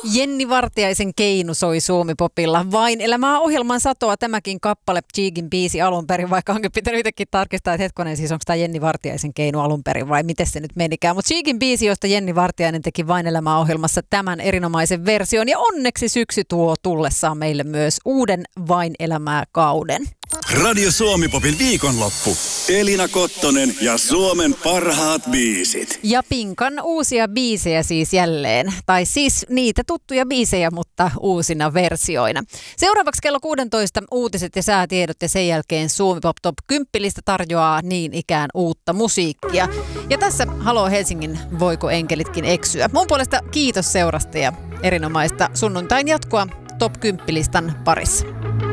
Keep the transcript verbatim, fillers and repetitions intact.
Jenni Vartiaisen Keinu soi Suomi-popilla. Vain elämää ohjelman satoa tämäkin kappale, Cheekin biisi alun perin, vaikka onkin pitänyt itsekin tarkistaa, että hetkonen, siis onko tämä Jenni Vartiaisen Keinu alun perin vai miten se nyt menikään. Mutta Cheekin biisi, josta Jenni Vartiainen teki Vain elämää ohjelmassa tämän erinomaisen version. Ja onneksi syksy tuo tullessaan meille myös uuden Vain elämää kauden. Radio Suomi-popin viikonloppu. Elina Kottonen ja Suomen parhaat biisit. Ja Pinkan uusia biisejä siis jälleen. Tai siis niitä tuttuja biisejä, mutta uusina versioina. Seuraavaksi kello kuusitoista uutiset ja säätiedot ja sen jälkeen Suomi Pop Top kymmenen tarjoaa niin ikään uutta musiikkia. Ja tässä Haloo Helsingin Voiko enkelitkin eksyä. Mun puolesta kiitos seurasta ja erinomaista sunnuntain jatkoa Top kymmenen parissa.